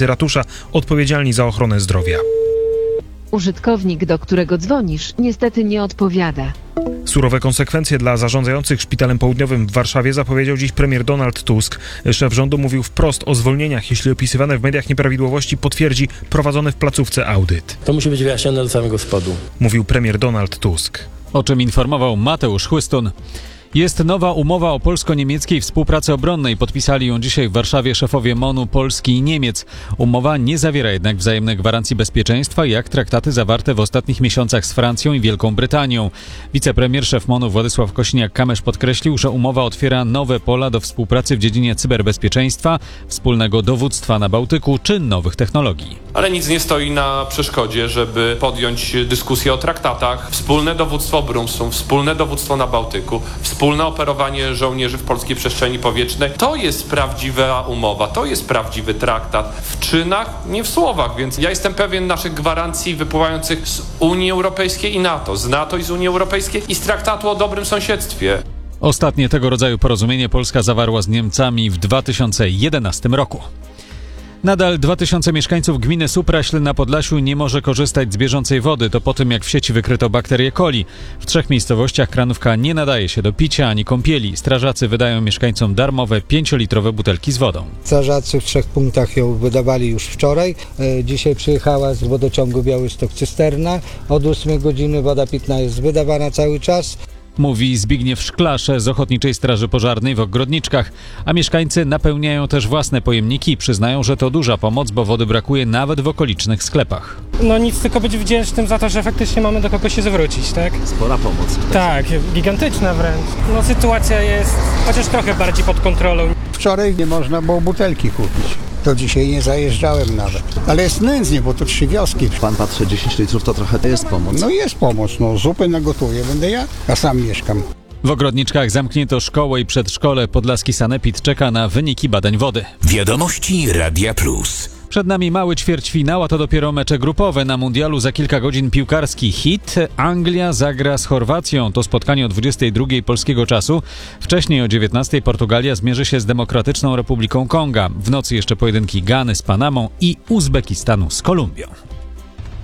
pracownicy ratusza odpowiedzialni za ochronę zdrowia. Użytkownik, do którego dzwonisz, niestety nie odpowiada. Surowe konsekwencje dla zarządzających Szpitalem Południowym w Warszawie zapowiedział dziś premier Donald Tusk. Szef rządu mówił wprost o zwolnieniach, jeśli opisywane w mediach nieprawidłowości potwierdzi prowadzony w placówce audyt. To musi być wyjaśnione do samego spodu. Mówił premier Donald Tusk. O czym informował Mateusz Chłystun. Jest nowa umowa o polsko-niemieckiej współpracy obronnej. Podpisali ją dzisiaj w Warszawie szefowie MON-u Polski i Niemiec. Umowa nie zawiera jednak wzajemnych gwarancji bezpieczeństwa, jak traktaty zawarte w ostatnich miesiącach z Francją i Wielką Brytanią. Wicepremier szef MON-u Władysław Kosiniak-Kamysz podkreślił, że umowa otwiera nowe pola do współpracy w dziedzinie cyberbezpieczeństwa, wspólnego dowództwa na Bałtyku czy nowych technologii. Ale nic nie stoi na przeszkodzie, żeby podjąć dyskusję o traktatach, wspólne dowództwo Brumsum, wspólne dowództwo na Bałtyku, wspólne operowanie żołnierzy w polskiej przestrzeni powietrznej. To jest prawdziwa umowa, to jest prawdziwy traktat. W czynach, nie w słowach, więc ja jestem pewien naszych gwarancji wypływających z Unii Europejskiej i NATO, z NATO i z Unii Europejskiej i z traktatu o dobrym sąsiedztwie. Ostatnie tego rodzaju porozumienie Polska zawarła z Niemcami w 2011 roku. Nadal 2000 mieszkańców gminy Supraśl na Podlasiu nie może korzystać z bieżącej wody. To po tym, jak w sieci wykryto bakterię coli. W 3 miejscowościach kranówka nie nadaje się do picia ani kąpieli. Strażacy wydają mieszkańcom darmowe 5-litrowe butelki z wodą. Strażacy w 3 punktach ją wydawali już wczoraj. Dzisiaj przyjechała z wodociągu Białystok cysterna. Od 8 godziny woda pitna jest wydawana cały czas. Mówi Zbigniew Szklarz z Ochotniczej Straży Pożarnej w Ogrodniczkach, a mieszkańcy napełniają też własne pojemniki i przyznają, że to duża pomoc, bo wody brakuje nawet w okolicznych sklepach. No nic, tylko być wdzięcznym za to, że faktycznie mamy do kogo się zwrócić, tak? Spora pomoc. Tak, gigantyczna wręcz. No sytuacja jest chociaż trochę bardziej pod kontrolą. Wczoraj nie można było butelki kupić. To dzisiaj nie zajeżdżałem nawet. Ale jest nędznie, bo to 3 wioski. Pan patrzy, 10 litrów to trochę jest pomoc. No jest pomoc, zupę nagotuję, będę ja sam mieszkam. W Ogrodniczkach zamknięto szkołę i przedszkole. Podlaski Sanepid czeka na wyniki badań wody. Wiadomości Radia Plus. Przed nami mały ćwierćfinał, a to dopiero mecze grupowe. Na mundialu za kilka godzin piłkarski hit. Anglia zagra z Chorwacją. To spotkanie o 22 polskiego czasu. Wcześniej o 19 Portugalia zmierzy się z Demokratyczną Republiką Konga. W nocy jeszcze pojedynki Gany z Panamą i Uzbekistanu z Kolumbią.